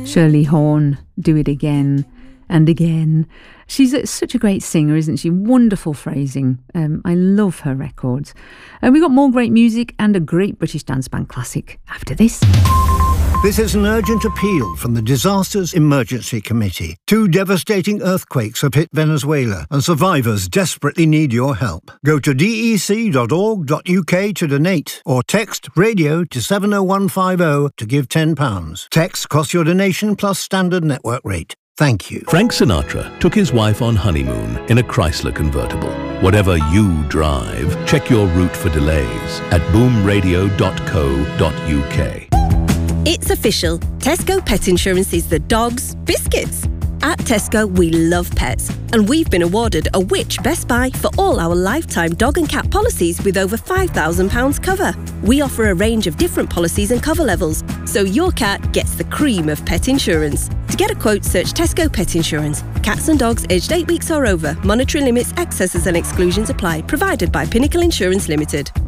Shirley Horn, Do It Again and Again. She's such a great singer, isn't she? Wonderful phrasing. I love her records. And we got more great music and a great British dance band classic after this. This is an urgent appeal from the Disasters Emergency Committee. 2 devastating earthquakes have hit Venezuela, and survivors desperately need your help. Go to dec.org.uk to donate, or text radio to 70150 to give £10. Text costs your donation plus standard network rate. Thank you. Frank Sinatra took his wife on honeymoon in a Chrysler convertible. Whatever you drive, check your route for delays at boomradio.co.uk. It's official. Tesco Pet Insurance is the dog's biscuits. At Tesco, we love pets, and we've been awarded a Which Best Buy for all our lifetime dog and cat policies with over £5,000 cover. We offer a range of different policies and cover levels, so your cat gets the cream of pet insurance. To get a quote, search Tesco Pet Insurance. Cats and dogs aged 8 weeks or over. Monetary limits, excesses and exclusions apply. Provided by Pinnacle Insurance Limited.